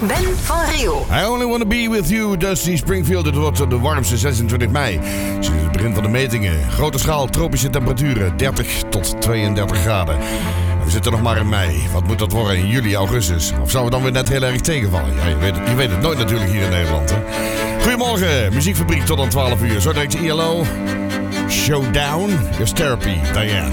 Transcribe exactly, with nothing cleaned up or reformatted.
Ben van Riel. I only want to be with you, Dusty Springfield. Het wordt de warmste zesentwintig mei. Sinds het begin van de metingen. Grote schaal, tropische temperaturen. dertig tot tweeëndertig graden. En we zitten nog maar in mei. Wat moet dat worden in juli, augustus? Of zou het dan weer net heel erg tegenvallen? Ja, je weet het, je weet het nooit natuurlijk hier in Nederland. Hè? Goedemorgen, muziekfabriek tot aan twaalf uur. Zo direct I L O. Showdown. Your therapy, Diane.